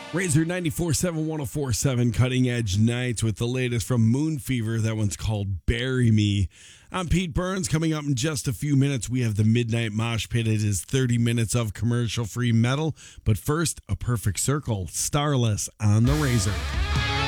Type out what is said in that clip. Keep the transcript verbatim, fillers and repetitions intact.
Razor ninety-four point seven, one oh four point seven Cutting Edge Nights with the latest from Moon Fever. That one's called Bury Me. I'm Pete Burns. Coming up in just a few minutes, we have the Midnight Mosh Pit. It is thirty minutes of commercial-free metal. But first, A Perfect Circle, Starless on the Razor.